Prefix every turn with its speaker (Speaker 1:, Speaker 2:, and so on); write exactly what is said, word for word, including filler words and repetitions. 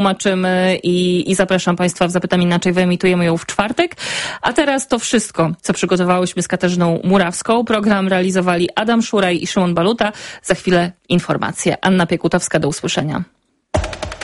Speaker 1: Tłumaczymy i, i zapraszam Państwa w Zapytam Inaczej. Wyemitujemy ją w czwartek. A teraz to wszystko, co przygotowałyśmy z Katarzyną Murawską. Program realizowali Adam Szuraj i Szymon Baluta. Za chwilę informacje. Anna Piekutowska, do usłyszenia.